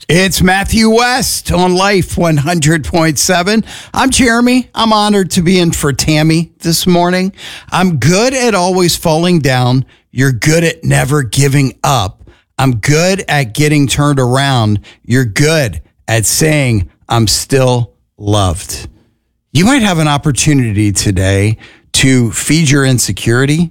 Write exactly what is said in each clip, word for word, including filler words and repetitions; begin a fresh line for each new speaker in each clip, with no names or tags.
It's Matthew West on Life one hundred point seven. I'm Jeremy. I'm honored to be in for Tammy this morning. I'm good at always falling down. You're good at never giving up. I'm good at getting turned around. You're good at saying, I'm still loved. You might have an opportunity today to feed your insecurity,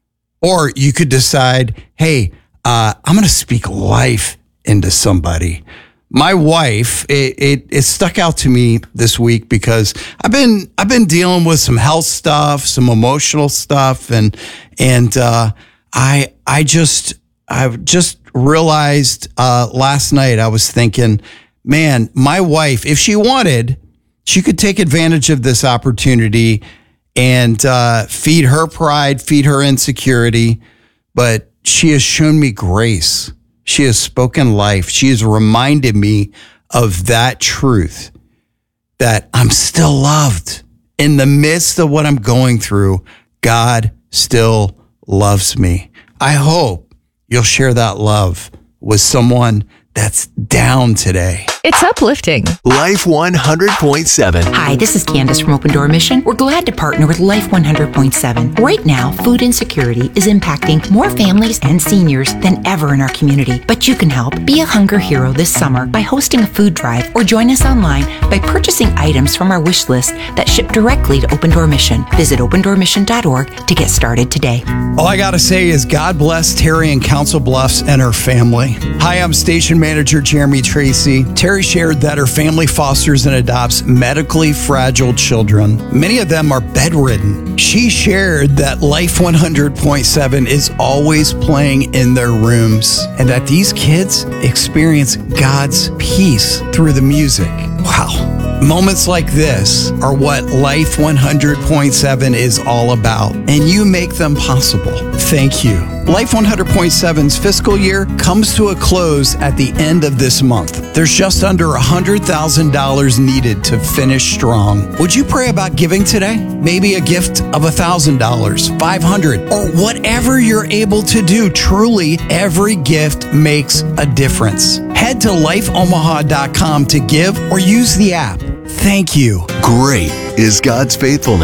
or you could decide, hey, uh, I'm going to speak life into somebody. My wife, it, it it stuck out to me this week because I've been I've been dealing with some health stuff, some emotional stuff, and and uh, I I just I just realized uh, last night I was thinking, man, my wife, if she wanted, she could take advantage of this opportunity and uh, feed her pride, feed her insecurity, but she has shown me grace. She has spoken life. She has reminded me of that truth, that I'm still loved. In the midst of what I'm going through, God still loves me. I hope you'll share that love with someone that's down today.
It's uplifting.
Life one hundred point seven.
Hi, this is Candace from Open Door Mission. We're glad to partner with Life one hundred point seven. Right now, food insecurity is impacting more families and seniors than ever in our community. But you can help. Be a hunger hero this summer by hosting a food drive or join us online by purchasing items from our wish list that ship directly to Open Door Mission. Visit open door mission dot org to get started today.
All I got to say is God bless Terry in Council Bluffs and her family. Hi, I'm Station Manager Jeremy Tracy. Terry shared that her family fosters and adopts medically fragile children. Many of them are bedridden. She shared that Life one hundred point seven is always playing in their rooms and that these kids experience God's peace through the music. Wow. Moments like this are what Life one hundred point seven is all about, and you make them possible. Thank you. Life one hundred point seven's fiscal year comes to a close at the end of this month. There's just under one hundred thousand dollars needed to finish strong. Would you pray about giving today? Maybe a gift of one thousand dollars, five hundred dollars, or whatever you're able to do. Truly, every gift makes a difference. Head to life omaha dot com to give or use the app. Thank you.
Great is God's faithfulness.